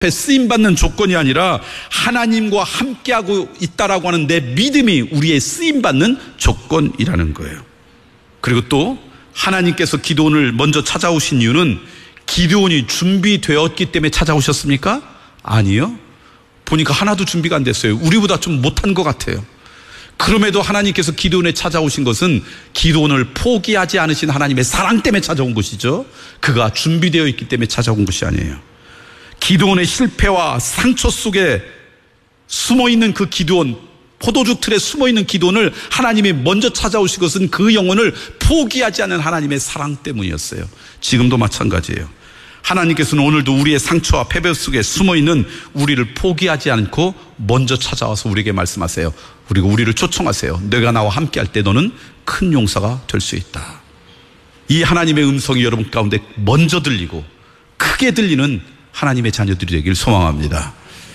쓰임받는 조건이 아니라 하나님과 함께하고 있다라고 하는 내 믿음이 우리의 쓰임받는 조건이라는 거예요. 그리고 또 하나님께서 기드온을 먼저 찾아오신 이유는 기드온이 준비되었기 때문에 찾아오셨습니까? 아니요. 보니까 하나도 준비가 안 됐어요. 우리보다 좀 못한 것 같아요. 그럼에도 하나님께서 기드온에 찾아오신 것은 기드온을 포기하지 않으신 하나님의 사랑 때문에 찾아온 것이죠. 그가 준비되어 있기 때문에 찾아온 것이 아니에요. 기드온의 실패와 상처 속에 숨어있는 그 기드온, 포도주 틀에 숨어있는 기드온을 하나님이 먼저 찾아오신 것은 그 영혼을 포기하지 않은 하나님의 사랑 때문이었어요. 지금도 마찬가지예요. 하나님께서는 오늘도 우리의 상처와 패배 속에 숨어있는 우리를 포기하지 않고 먼저 찾아와서 우리에게 말씀하세요. 그리고 우리를 초청하세요. 내가 나와 함께할 때 너는 큰 용사가 될 수 있다. 이 하나님의 음성이 여러분 가운데 먼저 들리고 크게 들리는 하나님의 자녀들이 되길 소망합니다.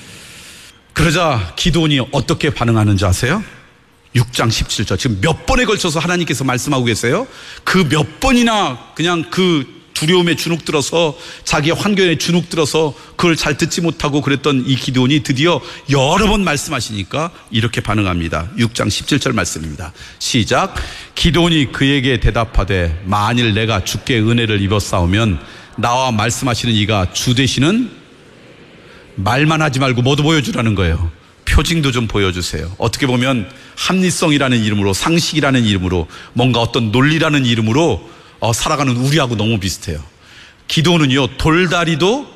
그러자 기드온이 어떻게 반응하는지 아세요? 6장 17절. 지금 몇 번에 걸쳐서 하나님께서 말씀하고 계세요. 그 몇 번이나 그냥 그 두려움에 주눅 들어서 자기의 환경에 주눅 들어서 그걸 잘 듣지 못하고 그랬던 이 기드온이 드디어 여러 번 말씀하시니까 이렇게 반응합니다. 6장 17절 말씀입니다. 시작. 기드온이 그에게 대답하되 만일 내가 주께 은혜를 입었사오면 나와 말씀하시는 이가 주 되시는 말만 하지 말고 뭐도 보여주라는 거예요. 표징도 좀 보여주세요. 어떻게 보면 합리성이라는 이름으로, 상식이라는 이름으로, 뭔가 어떤 논리라는 이름으로 살아가는 우리하고 너무 비슷해요. 기드온은요, 돌다리도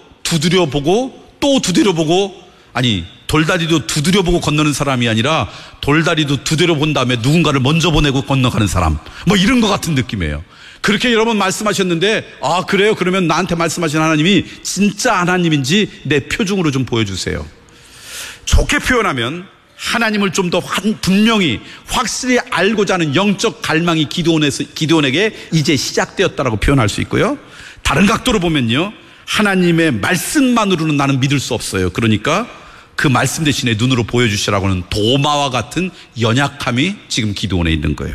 두드려보고 또 두드려보고, 아니 돌다리도 두드려보고 건너는 사람이 아니라 돌다리도 두드려본 다음에 누군가를 먼저 보내고 건너가는 사람, 뭐 이런 것 같은 느낌이에요. 그렇게 여러 번 말씀하셨는데, 아 그래요? 그러면 나한테 말씀하신 하나님이 진짜 하나님인지 내 표징으로 좀 보여주세요. 좋게 표현하면 하나님을 좀 더 분명히 확실히 알고자 하는 영적 갈망이 기드온에게 이제 시작되었다라고 표현할 수 있고요. 다른 각도로 보면요, 하나님의 말씀만으로는 나는 믿을 수 없어요. 그러니까 그 말씀 대신에 눈으로 보여주시라고 하는 도마와 같은 연약함이 지금 기드온에 있는 거예요.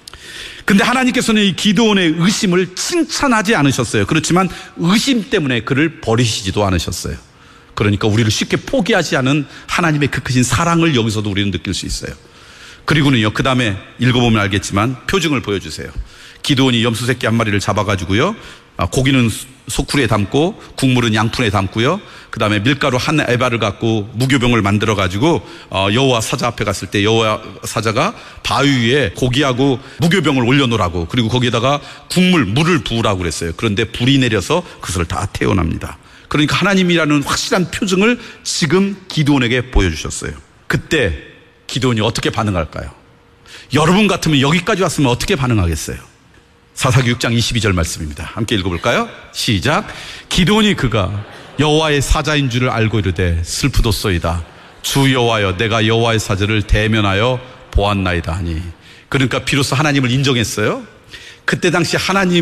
근데 하나님께서는 이 기드온의 의심을 칭찬하지 않으셨어요. 그렇지만 의심 때문에 그를 버리시지도 않으셨어요. 그러니까 우리를 쉽게 포기하지 않은 하나님의 그 크신 사랑을 여기서도 우리는 느낄 수 있어요. 그리고는요, 그 다음에 읽어보면 알겠지만 표징을 보여주세요. 기드온이 염소새끼 한 마리를 잡아가지고요, 고기는 소쿠리에 담고 국물은 양푼에 담고요, 그 다음에 밀가루 한 에바를 갖고 무교병을 만들어가지고 여호와 사자 앞에 갔을 때 여호와 사자가 바위 위에 고기하고 무교병을 올려놓으라고, 그리고 거기에다가 물을 부으라고 그랬어요. 그런데 불이 내려서 그것을 다 태워납니다. 그러니까 하나님이라는 확실한 표징을 지금 기드온에게 보여주셨어요. 그때 기드온이 어떻게 반응할까요? 여러분 같으면 여기까지 왔으면 어떻게 반응하겠어요? 사사기 6장 22절 말씀입니다. 함께 읽어볼까요? 시작. 기드온이 그가 여호와의 사자인 줄을 알고 이르되 슬프도소이다. 주 여호와여, 내가 여호와의 사자를 대면하여 보았나이다 하니. 그러니까 비로소 하나님을 인정했어요. 그때 당시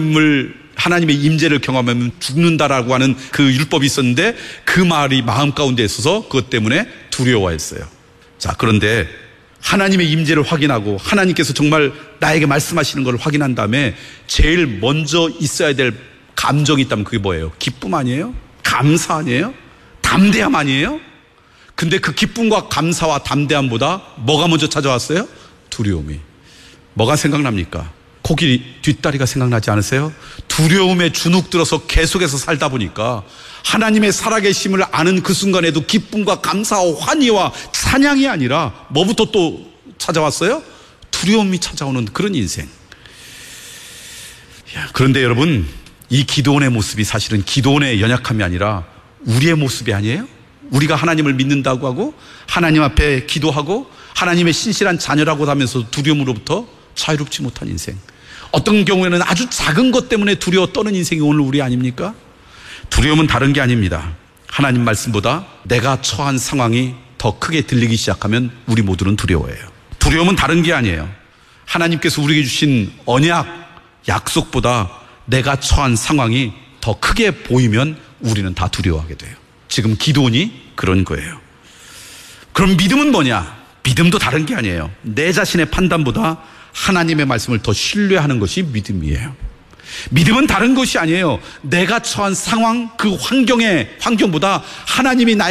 하나님의 임재를 경험하면 죽는다라고 하는 그 율법이 있었는데 그 말이 마음 가운데 있어서 그것 때문에 두려워했어요. 자, 그런데 하나님의 임재를 확인하고 하나님께서 정말 나에게 말씀하시는 걸 확인한 다음에 제일 먼저 있어야 될 감정이 있다면 그게 뭐예요? 기쁨 아니에요? 감사 아니에요? 담대함 아니에요? 근데 그 기쁨과 감사와 담대함보다 뭐가 먼저 찾아왔어요? 두려움이. 뭐가 생각납니까? 고기 뒷다리가 생각나지 않으세요? 두려움에 주눅 들어서 계속해서 살다 보니까 하나님의 살아계심을 아는 그 순간에도 기쁨과 감사와 환희와 찬양이 아니라 뭐부터 또 찾아왔어요? 두려움이 찾아오는 그런 인생. 그런데 여러분, 이 기드온의 모습이 사실은 기드온의 연약함이 아니라 우리의 모습이 아니에요? 우리가 하나님을 믿는다고 하고 하나님 앞에 기도하고 하나님의 신실한 자녀라고 하면서 두려움으로부터 자유롭지 못한 인생. 어떤 경우에는 아주 작은 것 때문에 두려워 떠는 인생이 오늘 우리 아닙니까? 두려움은 다른 게 아닙니다. 하나님 말씀보다 내가 처한 상황이 더 크게 들리기 시작하면 우리 모두는 두려워해요. 두려움은 다른 게 아니에요. 하나님께서 우리에게 주신 언약, 약속보다 내가 처한 상황이 더 크게 보이면 우리는 다 두려워하게 돼요. 지금 기드온이 그런 거예요. 그럼 믿음은 뭐냐? 믿음도 다른 게 아니에요. 내 자신의 판단보다 하나님의 말씀을 더 신뢰하는 것이 믿음이에요. 믿음은 다른 것이 아니에요. 내가 처한 상황, 그 환경보다 하나님이 나의